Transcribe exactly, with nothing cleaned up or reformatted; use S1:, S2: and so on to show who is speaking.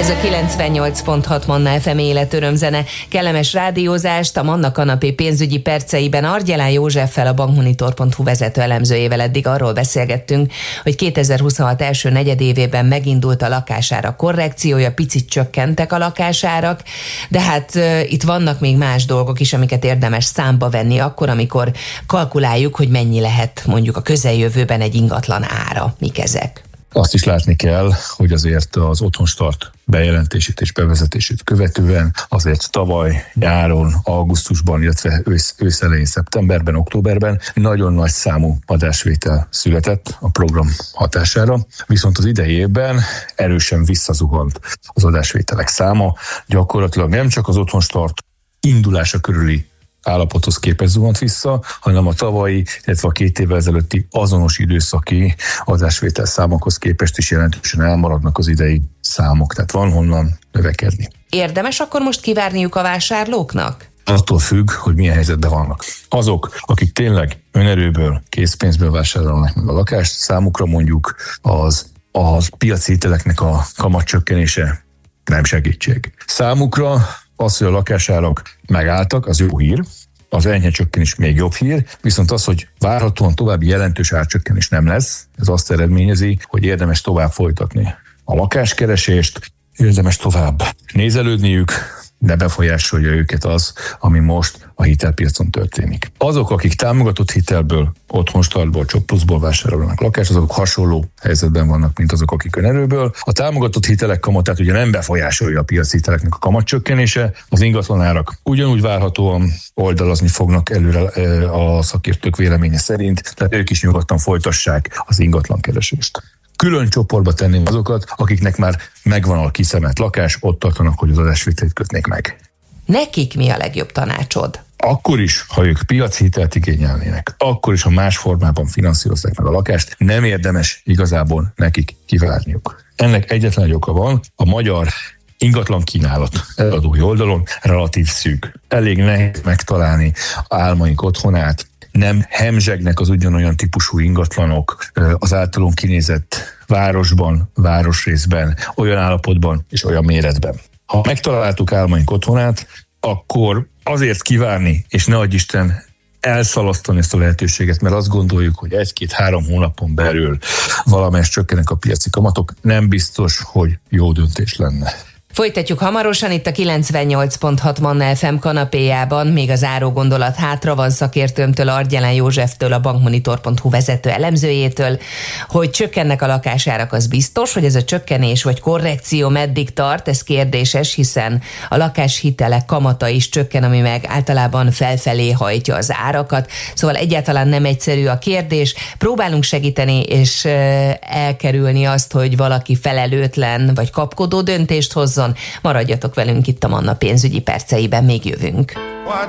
S1: Ez a kilencvennyolc pont hat Manna ef em életörömzene. Kellemes rádiózást a Manna kanapé pénzügyi perceiben Argyelán Józseffel, a bankmonitor pont hu vezető elemzőjével eddig arról beszélgettünk, hogy kétezer-huszonhat első negyedévében megindult a lakásárak korrekciója, picit csökkentek a lakásárak, de hát uh, itt vannak még más dolgok is, amiket érdemes számba venni akkor, amikor kalkuláljuk, hogy mennyi lehet mondjuk a közeljövőben egy ingatlan ára. Mik ezek?
S2: Azt is látni kell, hogy azért az Otthonstart bejelentését és bevezetését követően azért tavaly nyáron, augusztusban, illetve ősz, ősz elején, szeptemberben, októberben nagyon nagy számú adásvétel született a program hatására, viszont az idei évben erősen visszazuhant az adásvételek száma. Gyakorlatilag nem csak az Otthonstart indulása körüli állapothoz képest zuhant vissza, hanem a tavalyi, illetve a két évvel ezelőtti azonos időszaki adásvétel számokhoz képest is jelentősen elmaradnak az idei számok, tehát van honnan növekedni.
S1: Érdemes akkor most kivárniuk a vásárlóknak?
S2: Attól függ, hogy milyen helyzetben vannak. Azok, akik tényleg önerőből, készpénzből vásárolnak meg a lakást, számukra mondjuk az, az piaci hiteleknek a kamatcsökkenése nem segítség. Számukra az, hogy a lakásárak megálltak, az jó hír, az enyhe csökkenés még jobb hír, viszont az, hogy várhatóan további jelentős árcsökkenés nem lesz, ez azt eredményezi, hogy érdemes tovább folytatni a lakáskeresést, érdemes tovább nézelődniük, de befolyásolja őket az, ami most a hitelpiacon történik. Azok, akik támogatott hitelből, Otthonstartból, Csoppluszból vásárolnak lakást, azok hasonló helyzetben vannak, mint azok, akik önerőből. A támogatott hitelek kamatát ugye nem befolyásolja a piaci hiteleknek a kamatcsökkenése, az ingatlanárak ugyanúgy várhatóan oldalazni fognak előre a szakértők véleménye szerint, tehát ők is nyugodtan folytassák az ingatlankeresést. Külön csoportba tenném azokat, akiknek már megvan a kiszemelt lakás, ott tartanak, hogy az adásvételt kötnék meg.
S1: Nekik mi a legjobb tanácsod?
S2: Akkor is, ha ők piaci hitelt igényelnének, akkor is, ha más formában finanszírozzák meg a lakást, nem érdemes igazából nekik kivárniuk. Ennek egyetlen egy oka van, a magyar ingatlan kínálat eladói oldalon relatív szűk. Elég nehéz megtalálni álmaink otthonát, nem hemzsegnek az ugyanolyan típusú ingatlanok az általunk kinézett városban, városrészben, olyan állapotban és olyan méretben. Ha megtaláltuk álmaink otthonát, akkor azért kivárni, és ne adj Isten elszalasztani ezt a lehetőséget, mert azt gondoljuk, hogy egy-két-három hónapon belül valamelyest csökkenek a piaci kamatok, nem biztos, hogy jó döntés lenne.
S1: Folytatjuk hamarosan itt a kilencvennyolc pont hat Manna ef em kanapéjában, még a záró gondolat hátra van szakértőmtől, Argyelán Józseftől, a bankmonitor pont hu vezető elemzőjétől, hogy csökkennek a lakásárak, az biztos, hogy ez a csökkenés vagy korrekció meddig tart, ez kérdéses, hiszen a lakáshitelek kamata is csökken, ami meg általában felfelé hajtja az árakat, szóval egyáltalán nem egyszerű a kérdés. Próbálunk segíteni és elkerülni azt, hogy valaki felelőtlen vagy kapkodó döntést hozzon. Maradjatok velünk itt a Manna pénzügyi perceiben, még jövünk.